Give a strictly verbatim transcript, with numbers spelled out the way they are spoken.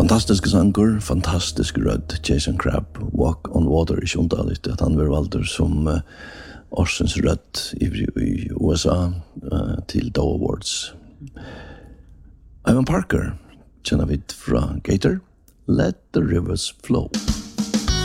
Fantastiske sanger, fantastisk rødd, Jason Crabb, Walk on Water, ikke underligt at han var valgt som uh, årsens rødd i, i U S A uh, til Dow Awards. Ivan Parker, kjenner vi fra Gator, Let the Rivers Flow.